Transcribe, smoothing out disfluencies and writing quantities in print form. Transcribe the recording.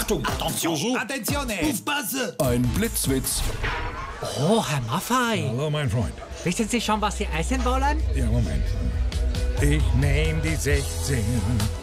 Achtung! Attention! Attenzione! Aufpassen! Ein Blitzwitz. Oh, Herr Maffei. Hallo, mein Freund. Wissen Sie schon, was Sie essen wollen? Ja, Moment. Ich nehm die 16